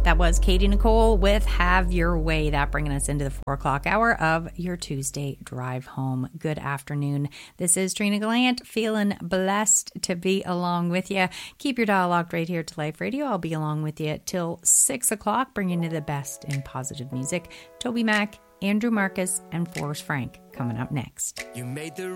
That was Katie Nicole with Have Your Way. That bringing us into the 4 o'clock hour of your Tuesday drive home. Good afternoon. This is Trina Gallant, feeling blessed to be along with you. Keep your dial locked right here to Life Radio. I'll be along with you till 6 o'clock, bringing you the best in positive music. Toby Mac, Andrew Marcus, and Forrest Frank coming up next. You made the